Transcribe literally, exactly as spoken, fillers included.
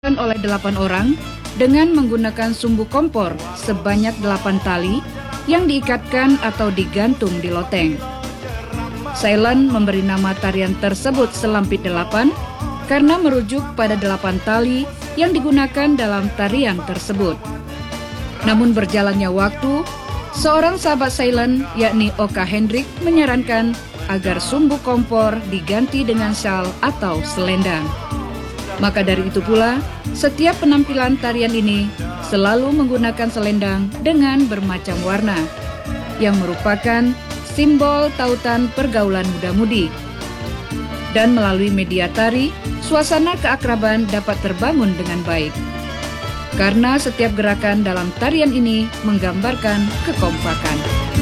oleh delapan orang dengan menggunakan sumbu kompor sebanyak delapan tali yang diikatkan atau digantung di loteng. Ceylan memberi nama tarian tersebut Selampit Delapan karena merujuk pada delapan tali yang digunakan dalam tarian tersebut. Namun berjalannya waktu, seorang sahabat Ceylan yakni Oka Hendrik menyarankan agar sumbu kompor diganti dengan syal atau selendang. Maka dari itu pula, setiap penampilan tarian ini selalu menggunakan selendang dengan bermacam warna, yang merupakan simbol tautan pergaulan muda-mudi. Dan melalui media tari, suasana keakraban dapat terbangun dengan baik. Karena setiap gerakan dalam tarian ini menggambarkan kekompakan.